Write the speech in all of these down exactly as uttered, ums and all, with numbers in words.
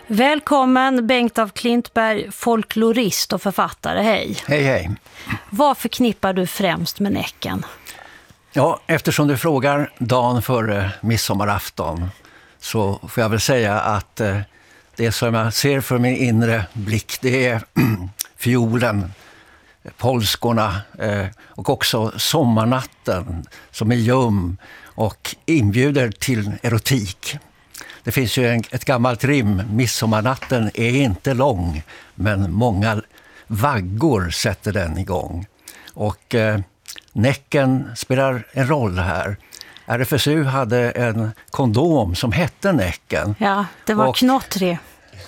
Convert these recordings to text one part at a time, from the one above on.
Välkommen Bengt af Klintberg, folklorist och författare. Hej. Hej, hej. Vad förknippar du främst med Näcken? Ja, eftersom du frågar dagen före midsommarafton så får jag väl säga att eh, det som jag ser för min inre blick, det är fiolen, polskorna eh, och också sommarnatten som är ljum och inbjuder till erotik. Det finns ju en, ett gammalt rim, midsommarnatten är inte lång, men många vaggor sätter den igång. Och eh, Näcken spelar en roll här. R F S U hade en kondom som hette Näcken. Ja, det var och, knottrig.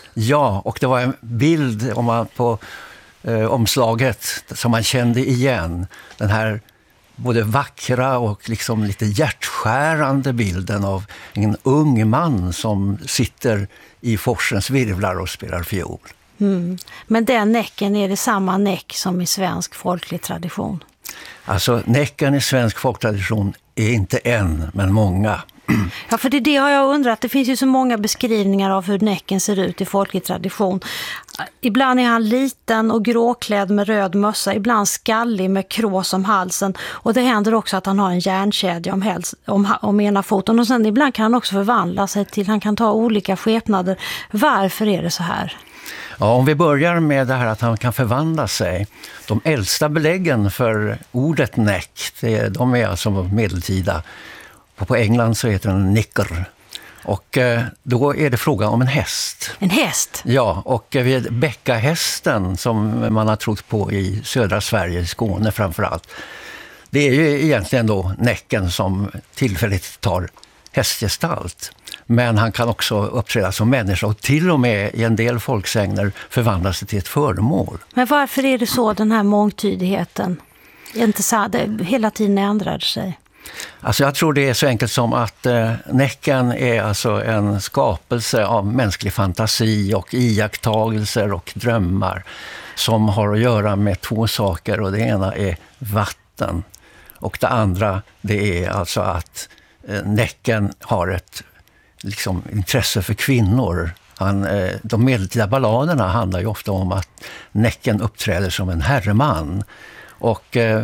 Ja, och det var en bild om man på eh, omslaget som man kände igen. Den här både vackra och liksom lite hjärtskärande bilden av en ung man som sitter i forsens virvlar och spelar fiol. Mm. Men den Näcken, är det samma Näck som i svensk folklig tradition? Alltså Näcken i svensk folktradition är inte en, men många. Ja, för det, det har jag undrat. Det finns ju så många beskrivningar av hur Näcken ser ut i folklig tradition. Ibland är han liten och gråklädd med röd mössa, ibland skallig med krås om halsen. Och det händer också att han har en järnkedja om, häls, om, om ena foten. Och sen ibland kan han också förvandla sig till, han kan ta olika skepnader. Varför är det så här? Ja, om vi börjar med det här att han kan förvandla sig. De äldsta beläggen för ordet näck, det, de är alltså medeltida. Och på England så heter den nicker. Och eh, då är det fråga om en häst. En häst? Ja, och eh, vid bäckahästen som man har trott på i södra Sverige, i Skåne framförallt. Det är ju egentligen då Näcken som tillfälligt tar hästgestalt. Men han kan också uppträda som människa och till och med i en del folksägner förvandla sig till ett föremål. Men varför är det så, den här mångtydigheten? Inte så att det hela tiden ändrade sig? Alltså jag tror det är så enkelt som att eh, Näcken är alltså en skapelse av mänsklig fantasi och iakttagelser och drömmar som har att göra med två saker, och det ena är vatten och det andra det är alltså att eh, Näcken har ett liksom, intresse för kvinnor. Han, eh, de medeltida balladerna handlar ju ofta om att Näcken uppträder som en herreman och eh,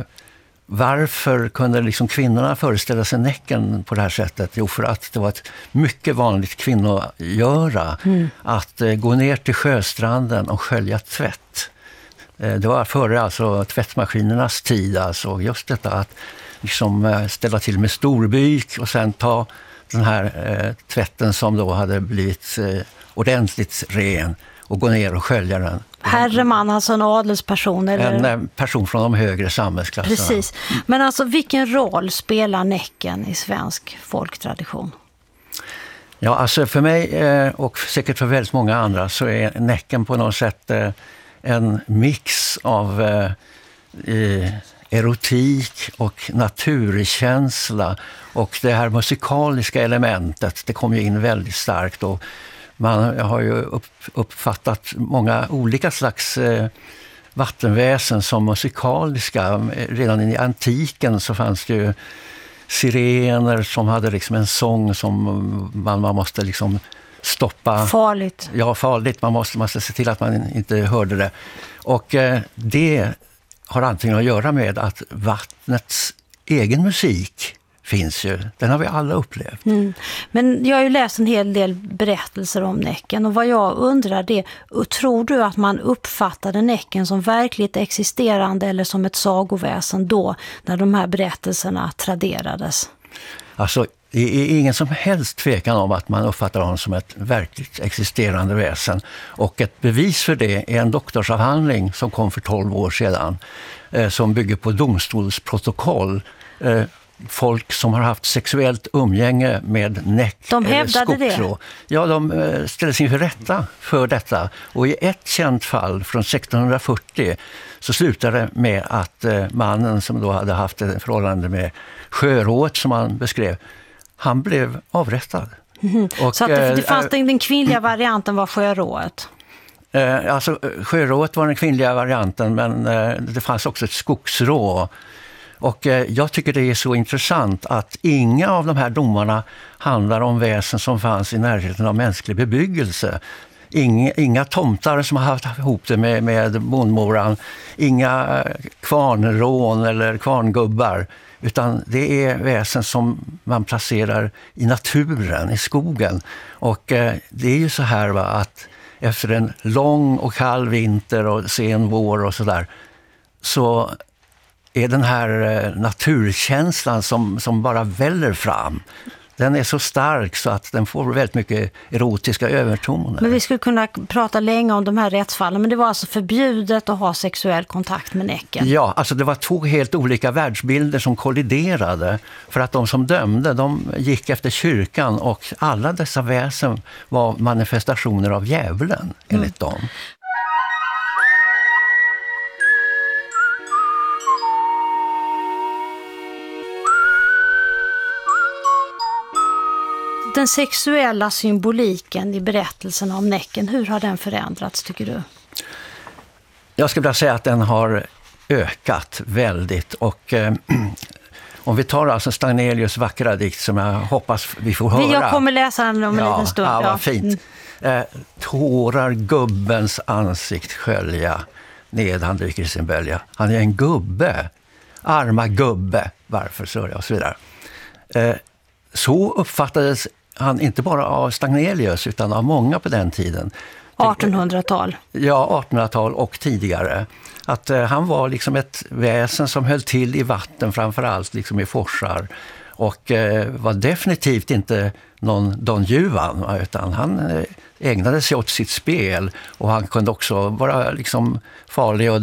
varför kunde liksom kvinnorna föreställa sig Näcken på det här sättet? Jo, för att det var ett mycket vanligt kvinnogöra mm. att eh, gå ner till sjöstranden och skölja tvätt. Eh, det var före alltså tvättmaskinernas tid, alltså just detta att liksom, eh, ställa till med storbyk och sen ta den här eh, tvätten som då hade blivit eh, ordentligt ren och gå ner och skölja den. Herreman, alltså en adelsperson? Eller? En person från de högre samhällsklasserna. Precis. Men alltså vilken roll spelar Näcken i svensk folktradition? Ja, alltså för mig eh, och säkert för väldigt många andra så är Näcken på något sätt eh, en mix av eh, eh, erotik och naturkänsla, och det här musikaliska elementet, det kom ju in väldigt starkt, och man har ju upp, uppfattat många olika slags eh, vattenväsen som musikaliska. Redan i antiken så fanns det ju sirener som hade liksom en sång som man, man måste liksom stoppa. Farligt. Ja, farligt. Man måste, man måste se till att man inte hörde det. Och eh, det har antingen att göra med att vattnets egen musik finns ju. Den har vi alla upplevt. Mm. Men jag har ju läst en hel del berättelser om Näcken, och vad jag undrar det, tror du att man uppfattade Näcken som verkligt existerande eller som ett sagoväsen då när de här berättelserna traderades? Alltså det är ingen som helst tvekan om att man uppfattar honom som ett verkligt existerande väsen, och ett bevis för det är en doktorsavhandling som kom för tolv år sedan eh, som bygger på domstolsprotokoll. Eh, folk som har haft sexuellt umgänge med Näck de eller hävdade skogsrå. Det. Ja, de eh, ställdes inför rätta för detta. Och i ett känt fall från sextonhundrafyrtio så slutade det med att eh, mannen som då hade haft ett förhållande med sjörået som han beskrev, han blev avrättad. Mm. Och, så att det, det fanns äh, den kvinnliga varianten var sjörået? Eh, alltså sjörået var den kvinnliga varianten, men eh, det fanns också ett skogsrå. Och eh, jag tycker det är så intressant att inga av de här domarna handlar om väsen som fanns i närheten av mänsklig bebyggelse. Inga, inga tomtar som har haft ihop det med, med bondmoran. Inga kvarnrån eller kvarngubbar. Utan det är väsen som man placerar i naturen, i skogen. Och eh, det är ju så här va, att efter en lång och kall vinter och sen vår och sådär, så är den här eh, naturkänslan som, som bara väller fram. Den är så stark så att den får väldigt mycket erotiska övertoner. Men vi skulle kunna prata länge om de här rättsfallen, men det var alltså förbjudet att ha sexuell kontakt med Näcken. Ja, alltså det var två helt olika världsbilder som kolliderade. För att de som dömde, de gick efter kyrkan och alla dessa väsen var manifestationer av djävulen, enligt mm. dem. Den sexuella symboliken i berättelsen om Näcken, hur har den förändrats tycker du? Jag skulle vilja säga att den har ökat väldigt. Och eh, om vi tar alltså Stagnelius vackra dikt som jag hoppas vi får höra. Jag kommer läsa den om en ja, liten stund. Ja, vad fint. Mm. Eh, tårar gubbens ansikt skölja, ned han dyker i sin bölja. Han är en gubbe, arma gubbe, varför sörja och så vidare. Eh, så uppfattades han inte bara av Stagnelius utan av många på den tiden. artonhundratal. Ja, artonhundratal och tidigare. Att eh, han var liksom ett väsen som höll till i vatten, framförallt liksom i forsar. Och eh, var definitivt inte någon Don Juan, utan han eh, ägnade sig åt sitt spel. Och han kunde också vara liksom farlig och